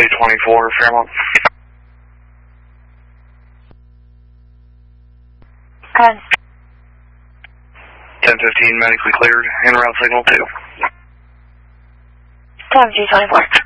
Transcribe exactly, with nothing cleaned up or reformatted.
twenty-four, Fairmont. ten. ten fifteen, medically cleared, en route signal two. seven G twenty-four.